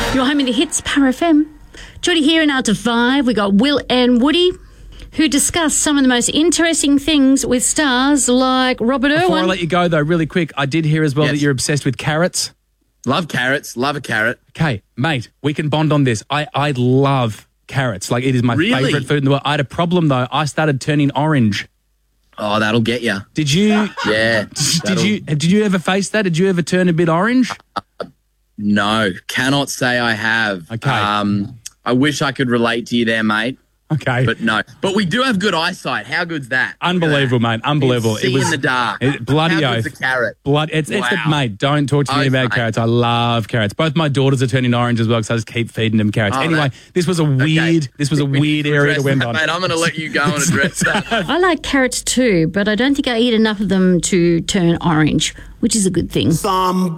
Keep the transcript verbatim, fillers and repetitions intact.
You're home in the hits, Power F M. Jody here in After Five. We got Will and Woody, who discuss some of the most interesting things with stars like Robert Irwin. Before I let you go, though, really quick, I did hear as well Yes. that you're obsessed with carrots. Love carrots. Love a carrot. Okay, mate, we can bond on this. I, I love carrots. Like, it is my Really? favourite food in the world. I had a problem, though. I started turning orange. Oh, that'll get you. Did you? Yeah. Did that'll- you? Did you ever face that? Did you ever turn a bit orange? No, cannot say I have. Okay. Um, I wish I could relate to you there, mate. Okay. But no. But we do have good eyesight. How good's that? Unbelievable, mate. Unbelievable. See in the dark. it- bloody How good's oath. a carrot? Blood. It's, it's the, Wow. mate, don't talk to me Oath, about mate. carrots. I love carrots. Both my daughters are turning orange as well because I just keep feeding them carrots. Oh, anyway, that- this was a weird, this was a We need weird to area to address went that, on. Mate, I'm going to let you go and address that. I like carrots too, but I don't think I eat enough of them to turn orange, which is a good thing. Somebody